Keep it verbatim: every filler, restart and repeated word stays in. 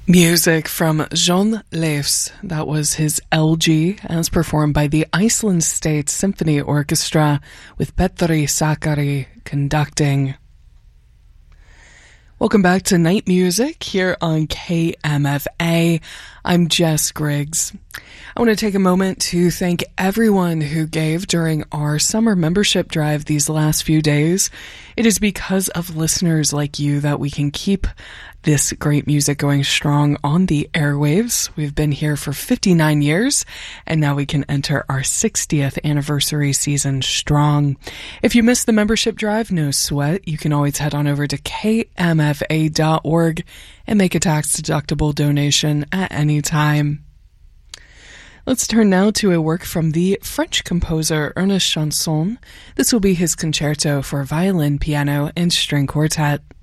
Music from Jean Leifs. That was his L G, as performed by the Iceland State Symphony Orchestra, with Petri Sakari conducting. Welcome back to Night Music here on K M F A. I'm Jess Griggs. I want to take a moment to thank everyone who gave during our summer membership drive these last few days. It is because of listeners like you that we can keep this great music going strong on the airwaves. We've been here for fifty-nine years, and now we can enter our sixtieth anniversary season strong. If you missed the membership drive, no sweat. You can always head on over to K M F A dot org and make a tax-deductible donation at any time. Let's turn now to a work from the French composer Ernest Chausson. This will be his concerto for violin, piano, and string quartet.